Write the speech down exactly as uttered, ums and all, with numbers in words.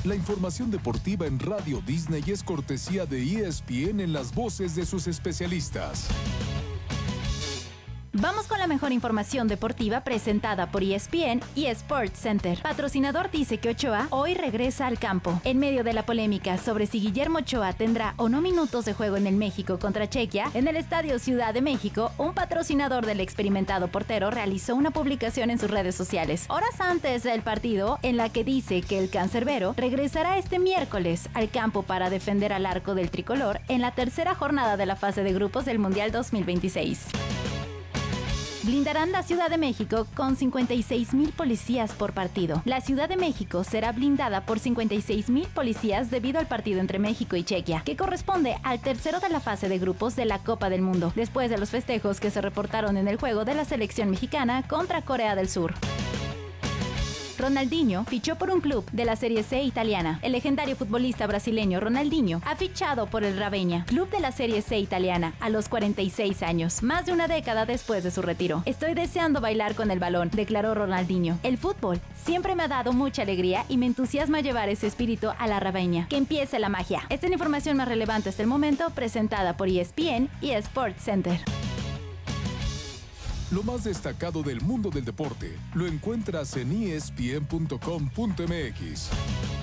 La información deportiva en Radio Disney es cortesía de E S P N en las voces de sus especialistas. Vamos con la mejor información deportiva presentada por E S P N y Sports Center. Patrocinador dice que Ochoa hoy regresa al campo. En medio de la polémica sobre si Guillermo Ochoa tendrá o no minutos de juego en el México contra Chequia, en el Estadio Ciudad de México, un patrocinador del experimentado portero realizó una publicación en sus redes sociales, horas antes del partido, en la que dice que el cancerbero regresará este miércoles al campo para defender al arco del tricolor en la tercera jornada de la fase de grupos del Mundial dos mil veintiséis. Blindarán la Ciudad de México con cincuenta y seis mil policías por partido. La Ciudad de México será blindada por cincuenta y seis mil policías debido al partido entre México y Chequia, que corresponde al tercero de la fase de grupos de la Copa del Mundo, después de los festejos que se reportaron en el juego de la selección mexicana contra Corea del Sur. Ronaldinho fichó por un club de la Serie C italiana. El legendario futbolista brasileño Ronaldinho ha fichado por el Ravenna, club de la Serie C italiana, a los cuarenta y seis años, más de una década después de su retiro. Estoy deseando bailar con el balón, declaró Ronaldinho. El fútbol siempre me ha dado mucha alegría y me entusiasma llevar ese espíritu a la Ravenna. Que empiece la magia. Esta es la información más relevante hasta el momento, presentada por E S P N y Sports Center. Lo más destacado del mundo del deporte lo encuentras en E S P N punto com punto M X.